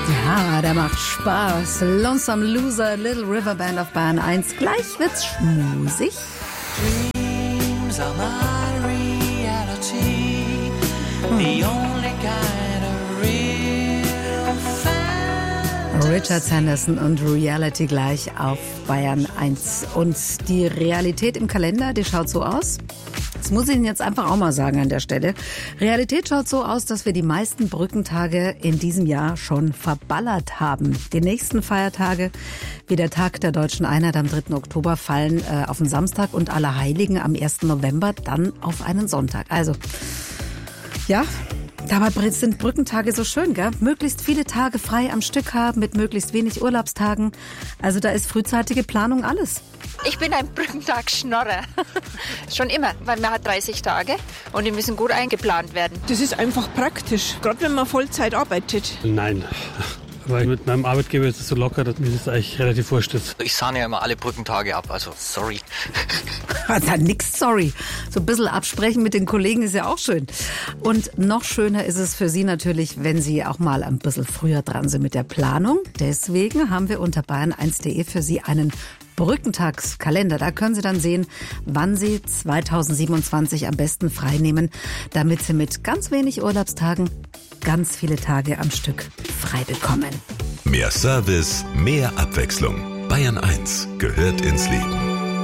Ja, der macht Spaß. Lonesome Loser, Little River Band auf Bayern 1. Gleich wird's schmusig. Dreams are my reality. The only kind of real fantasy. Richard Sanderson und Reality gleich auf Bayern 1. Und die Realität im Kalender, die schaut so aus. Das muss ich Ihnen jetzt einfach auch mal sagen an der Stelle. Realität schaut so aus, dass wir die meisten Brückentage in diesem Jahr schon verballert haben. Die nächsten Feiertage, wie der Tag der Deutschen Einheit am 3. Oktober, fallen auf den Samstag und Allerheiligen am 1. November dann auf einen Sonntag. Also, ja, dabei sind Brückentage so schön, gell? Möglichst viele Tage frei am Stück haben mit möglichst wenig Urlaubstagen. Also da ist frühzeitige Planung alles. Ich bin ein Brückentagsschnorrer. Schon immer, weil man hat 30 Tage und die müssen gut eingeplant werden. Das ist einfach praktisch, gerade wenn man Vollzeit arbeitet. Nein, weil mit meinem Arbeitgeber ist es so locker, dass mir das eigentlich relativ wurscht ist. Ich sahne ja immer alle Brückentage ab, also sorry. Na, nix sorry. So ein bisschen absprechen mit den Kollegen ist ja auch schön. Und noch schöner ist es für Sie natürlich, wenn Sie auch mal ein bisschen früher dran sind mit der Planung. Deswegen haben wir unter bayern1.de für Sie einen Brückentagskalender. Da können Sie dann sehen, wann Sie 2027 am besten frei nehmen, damit Sie mit ganz wenig Urlaubstagen ganz viele Tage am Stück frei bekommen. Mehr Service, mehr Abwechslung. Bayern 1 gehört ins Leben.